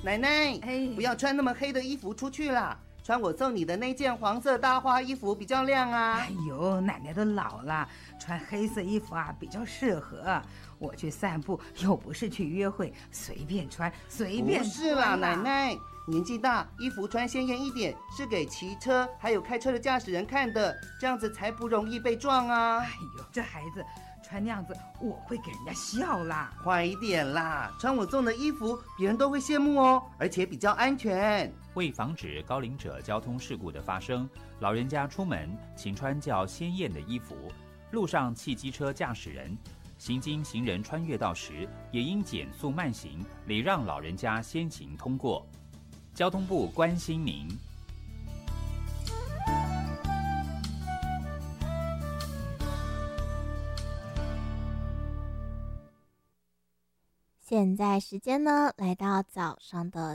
奶奶，不要穿那么黑的衣服出去啦，穿我送你的那件黄色大花衣服比较亮啊。 哎呦，奶奶都老了，穿黑色衣服啊比较适合。我去散步又不是去约会，随便穿随便穿。 不是啦，奶奶，年纪大，衣服穿鲜艳一点，是给骑车还有开车的驾驶人看的，这样子才不容易被撞啊。 哎呦，这孩子穿那样子，我会给人家笑啦。 快一点啦，穿我送的衣服，别人都会羡慕哦，而且比较安全。 为防止高龄者交通事故的发生，老人家出门请穿较鲜艳的衣服。路上汽机车驾驶人行经行人穿越道时，也应减速慢行，礼让老人家先行通过。交通部关心您。 现在时间呢，来到早上的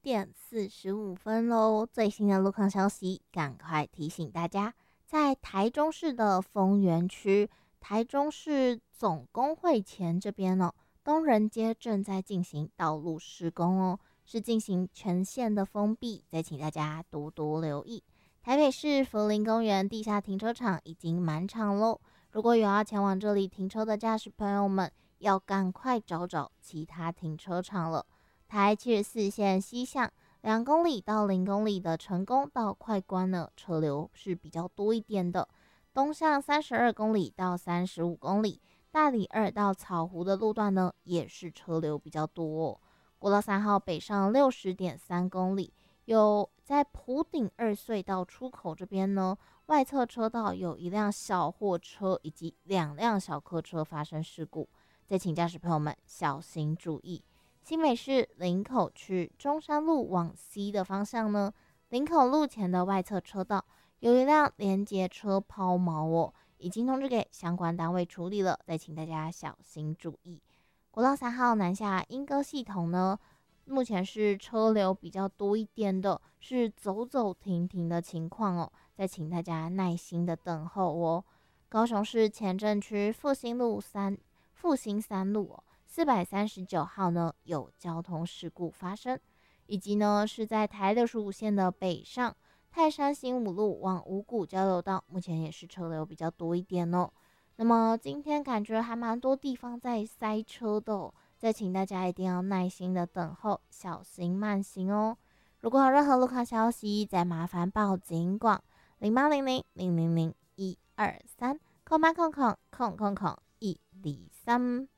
9:45喽。最新的路况消息，赶快提醒大家，在台中市的丰原区、台中市总工会前这边哦，东仁街正在进行道路施工哦，是进行全线的封闭，再请大家多多留意。台北市福林公园地下停车场已经满场喽，如果有要前往这里停车的驾驶朋友们，要赶快找其他停车场了。台74线西向2公里到0公里的成功到快关呢，车流是比较多一点的。东向32公里到35公里，大里2到草湖的路段呢，也是车流比较多哦。国道3号北上60.3公里，有在埔顶2隧道出口这边呢，外侧车道有一辆小货车以及2辆小客车发生事故，再请驾驶朋友们小心注意。新北市林口区中山路往西的方向呢，林口路前的外侧车道有一辆连接车抛锚哦，已经通知给相关单位处理了，再请大家小心注意。国道3号南下莺歌系统呢，目前是车流比较多一点的，是走走停停的情况哦，再请大家耐心的等候哦。高雄市前镇区复兴3路哦，439号呢有交通事故发生，以及呢是在台65线的北上泰山新五路往五股交流道，目前也是车流比较多一点哦。那么今天感觉还蛮多地方在塞车的哦，再请大家一定要耐心的等候，小心慢行哦。如果有任何路况消息，再麻烦报警广0800000123，0800000123。